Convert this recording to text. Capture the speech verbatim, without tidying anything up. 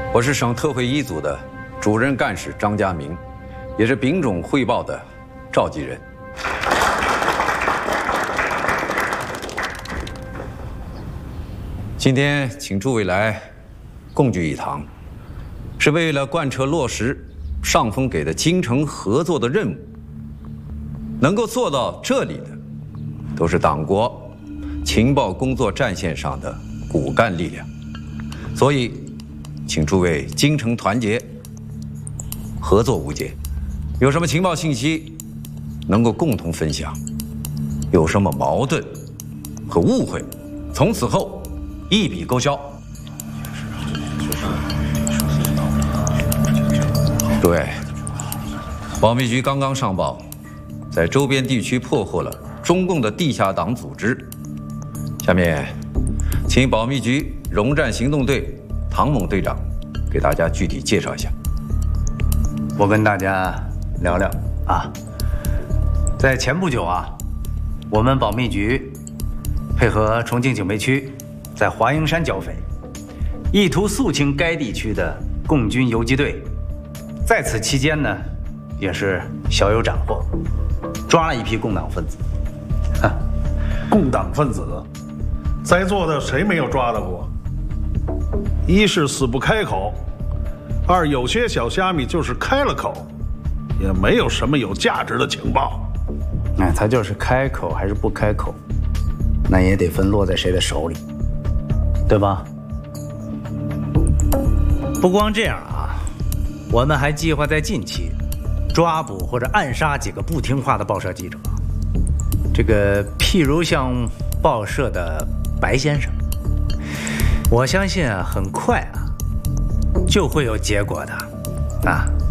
我是省特会一组的主任干事张家明，也是丙种汇报的召集人。今天请诸位来共聚一堂，是为了贯彻落实上峰给的京城合作的任务。能够做到这里的，都是党国情报工作战线上的骨干力量，所以，请诸位精诚团结，合作无间。有什么情报信息，能够共同分享；有什么矛盾和误会，从此后一笔勾销。诸位，保密局刚刚上报，在周边地区破获了中共的地下党组织。下面，请保密局荣战行动队唐猛队长给大家具体介绍一下。 我跟大家聊聊啊，在前不久啊，我们保密局配合重庆警备区，在华蓥山剿匪，意图肃清该地区的共军游击队。在此期间呢，也是小有斩获，抓了一批共党分子。哈， 共党分子，在座的谁没有抓到过？一是死不开口，二有些小虾米就是开了口，也没有什么有价值的情报。 哎，他就是开口还是不开口，那也得分落在谁的手里，对吧？不光这样啊，我们还计划在近期抓捕或者暗杀几个不听话的报社记者。这个譬如像报社的白先生，我相信啊，很快啊就会有结果的，啊。